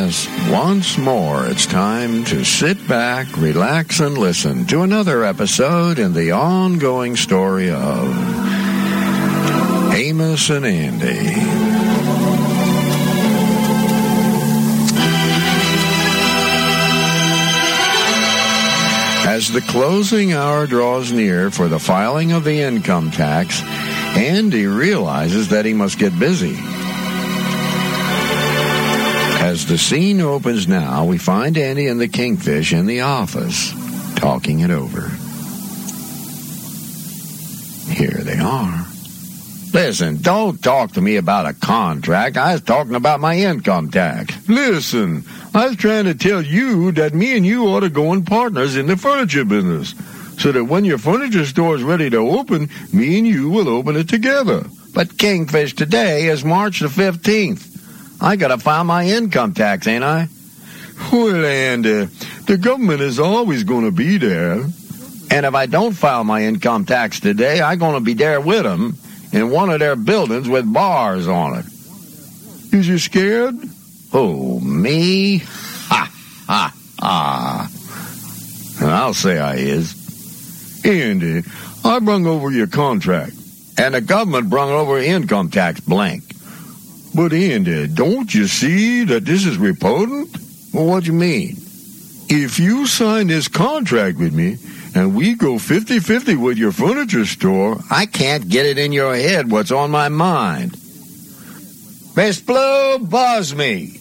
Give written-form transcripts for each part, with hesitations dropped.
Yes, once more it's time to sit back, relax, and listen to another episode in the ongoing story of Amos and Andy. As the closing hour draws near for the filing of the income tax, Andy realizes that he must get busy. As the scene opens now, we find Andy and the Kingfish in the office, talking it over. Here they are. Listen, don't talk to me about a contract. I was talking about my income tax. Listen, I was trying to tell you that me and you ought to go in partners in the furniture business, so that when your furniture store is ready to open, me and you will open it together. But Kingfish, today is March the 15th. I gotta file my income tax, ain't I? Well, Andy, the government is always going to be there. And if I don't file my income tax today, I'm gonna be there with them in one of their buildings with bars on it. Is you scared? Oh, me? Ha, ha, ha. And I'll say I is. Andy, I brung over your contract. And the government brung over income tax blank. But Andy, don't you see that this is repugnant? Well, what do you mean? If you sign this contract with me, and we go 50-50 with your furniture store, I can't get it in your head what's on my mind. Miss Blue, buzz me.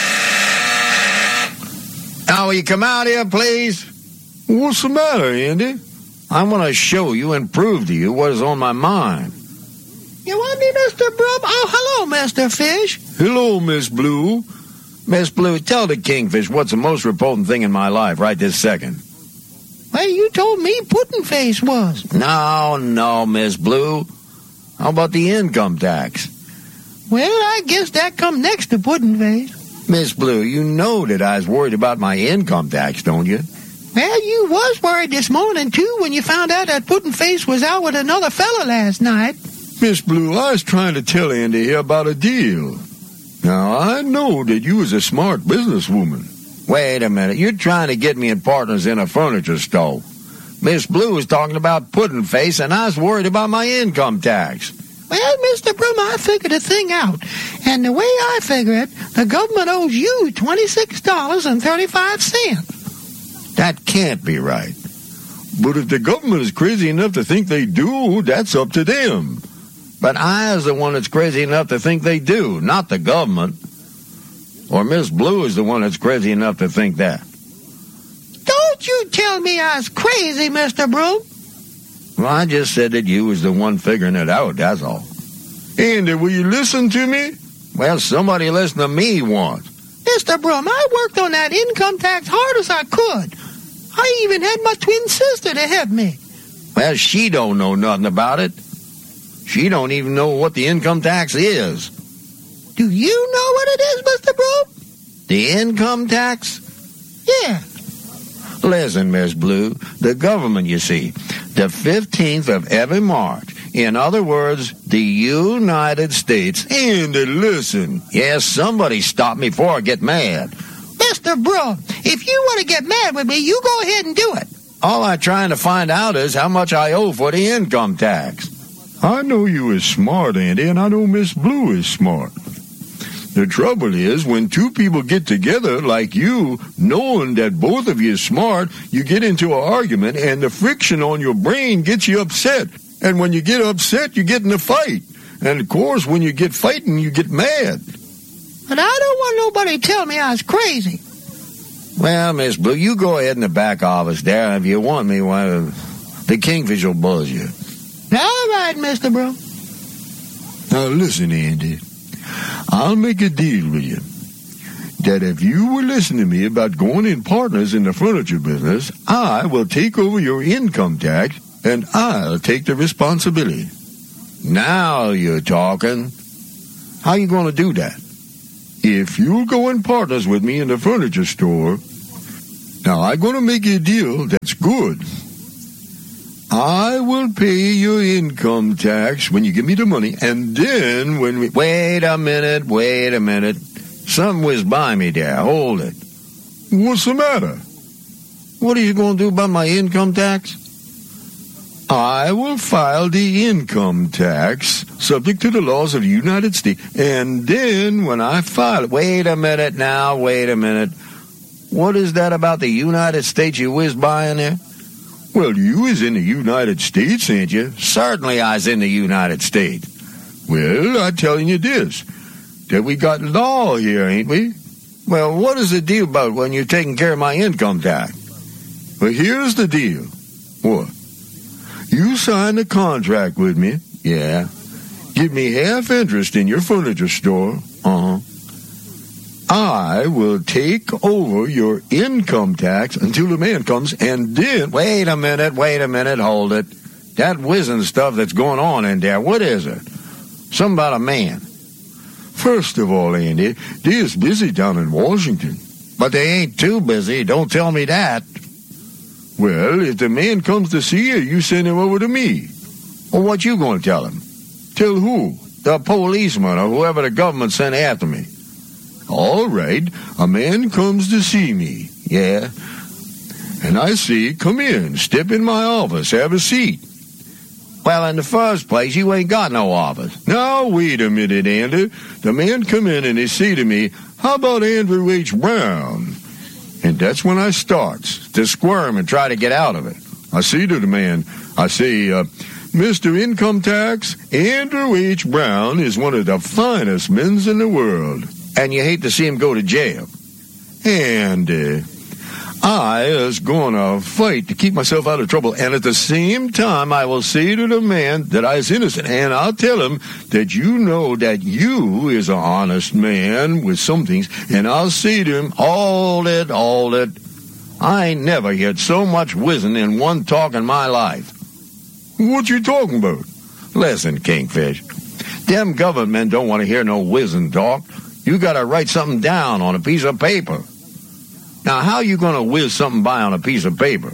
Now, will you come out here, please? What's the matter, Andy? I want to show you and prove to you what is on my mind. You want me, Mr. Brum? Oh, hello, Mr. Fish. Hello, Miss Blue. Miss Blue, tell the Kingfish what's the most repugnant thing in my life right this second. Well, you told me Puddin' Face was. No, Miss Blue. How about the income tax? Well, I guess that come next to Puddin' Face. Miss Blue, you know that I was worried about my income tax, don't you? Well, you was worried this morning, too, when you found out that Puddin' Face was out with another fella last night. Miss Blue, I was trying to tell Andy here about a deal. Now, I know that you is a smart businesswoman. Wait a minute. You're trying to get me in partners in a furniture store. Miss Blue was talking about Puddin' Face, and I was worried about my income tax. Well, Mr. Brum, I figured the thing out. And the way I figure it, the government owes you $26.35. That can't be right. But if the government is crazy enough to think they do, that's up to them. But I is the one that's crazy enough to think they do, not the government. Or Miss Blue is the one that's crazy enough to think that. Don't you tell me I was crazy, Mr. Brum. Well, I just said that you was the one figuring it out, that's all. Andy, will you listen to me? Well, somebody listen to me once. Mr. Brum, I worked on that income tax hard as I could. I even had my twin sister to help me. Well, she don't know nothing about it. She don't even know what the income tax is. Do you know what it is, Mr. Brum? The income tax? Yeah. Listen, Miss Blue, the government, you see, the 15th of every March, in other words, the United States. And listen. Yes, somebody stop me before I get mad. Mr. Brum, if you want to get mad with me, you go ahead and do it. All I'm trying to find out is how much I owe for the income tax. I know you is smart, Andy, and I know Miss Blue is smart. The trouble is, when two people get together like you, knowing that both of you is smart, you get into an argument, and the friction on your brain gets you upset. And when you get upset, you get in a fight. And, of course, when you get fighting, you get mad. But I don't want nobody to tell me I was crazy. Well, Miss Blue, you go ahead in the back office there. If you want me, well, the Kingfish will buzz you. All right, Mr. Brum. Now, listen, Andy. I'll make a deal with you. That if you will listen to me about going in partners in the furniture business, I will take over your income tax, and I'll take the responsibility. Now you're talking. How you going to do that? If you'll go in partners with me in the furniture store, now I'm going to make you a deal that's good. I will pay your income tax when you give me the money, and then when we... Wait a minute. Something whizzed by me there. Hold it. What's the matter? What are you going to do about my income tax? I will file the income tax subject to the laws of the United States, and then when I file it... Wait a minute now, wait a minute. What is that about the United States you whizzed by in there? Well, you is in the United States, ain't you? Certainly I was in the United States. Well, I'm telling you this, that we got law here, ain't we? Well, what is the deal about when you're taking care of my income tax? Well, here's the deal. What? You signed a contract with me. Yeah. Give me half interest in your furniture store. Uh-huh. I will take over your income tax until the man comes, and then... Wait a minute, hold it. That whizzing stuff that's going on in there, what is it? Something about a man. First of all, Andy, they is busy down in Washington. But they ain't too busy, don't tell me that. Well, if the man comes to see you send him over to me. Well, what you going to tell him? Tell who? The policeman or whoever the government sent after me. All right, a man comes to see me. Yeah. And I say, come in, step in my office, have a seat. Well, in the first place, you ain't got no office. Now, wait a minute, Andy. The man come in and he say to me, how about Andrew H. Brown? And that's when I starts to squirm and try to get out of it. I say to the man, I say, Mr. Income Tax, Andrew H. Brown is one of the finest men in the world. And you hate to see him go to jail. And I is going to fight to keep myself out of trouble. And at the same time, I will say to the man that I is innocent. And I'll tell him that you know that you is an honest man with some things. And I'll say to him, hold it. I ain't never heard so much whizzing in one talk in my life. What you talking about? Listen, Kingfish. Them government men don't want to hear no whizzing talk. You got to write something down on a piece of paper. Now, how you going to whiz something by on a piece of paper?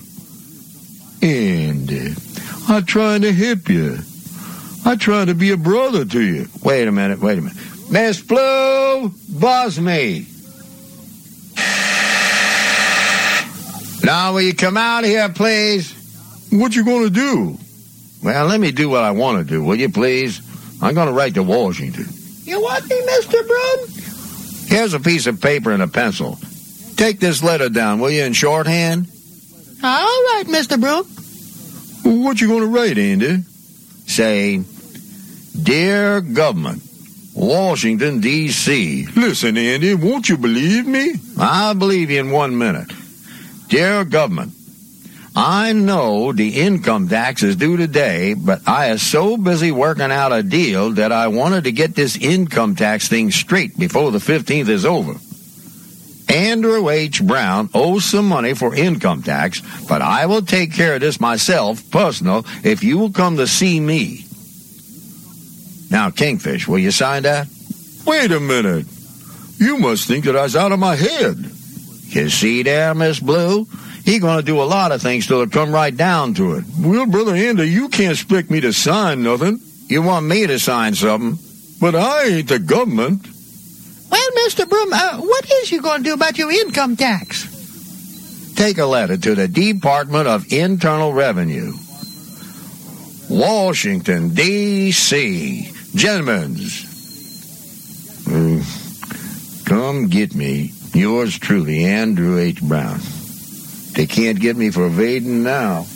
Andy, I'm trying to help you. I'm trying to be a brother to you. Wait a minute. Miss Blue, buzz me. Now, will you come out here, please? What you going to do? Well, let me do what I want to do, will you, please? I'm going to write to Washington. You want me, Mr. Broom? Here's a piece of paper and a pencil. Take this letter down, will you, in shorthand? All right, Mr. Broom. What you going to write, Andy? Say, Dear Government, Washington, D.C. Listen, Andy, won't you believe me? I'll believe you in 1 minute. Dear Government, I know the income tax is due today, but I is so busy working out a deal that I wanted to get this income tax thing straight before the 15th is over. Andrew H. Brown owes some money for income tax, but I will take care of this myself, personal, if you will come to see me. Now, Kingfish, will you sign that? Wait a minute. You must think that I was out of my head. You see there, Miss Blue? He going to do a lot of things till it come right down to it. Well, Brother Andy, you can't expect me to sign nothing. You want me to sign something? But I ain't the government. Well, Mr. Broom, what is you going to do about your income tax? Take a letter to the Department of Internal Revenue. Washington, D.C. Gentlemen's. Come get me. Yours truly, Andrew H. Brown. They can't get me for evading now.